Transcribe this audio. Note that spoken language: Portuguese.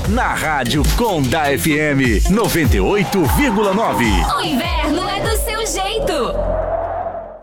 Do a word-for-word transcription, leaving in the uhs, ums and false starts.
Na Rádio Conda F M noventa e oito vírgula nove. O inverno é do seu jeito.